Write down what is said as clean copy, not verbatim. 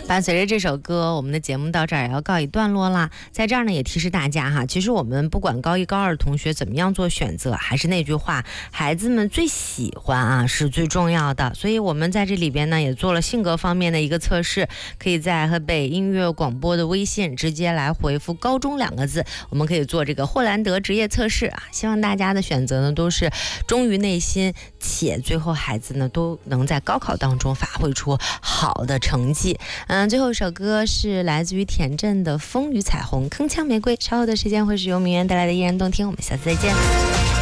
伴随着这首歌，我们的节目到这儿也要告一段落啦。在这儿呢，也提示大家哈，其实我们不管高一高二同学怎么样做选择，还是那句话，孩子们最喜欢啊是最重要的。所以我们在这里边呢，也做了性格方面的一个测试，可以在河北音乐广播的微信直接来回复高中2个字，我们可以做这个霍兰德职业测试啊。希望大家的选择呢都是忠于内心，且最后孩子呢都能在高考当中发挥出好的成绩。最后一首歌是来自于田震的《风雨彩虹铿锵玫瑰》，稍后的时间会是由明媛带来的依然动听，我们下次再见。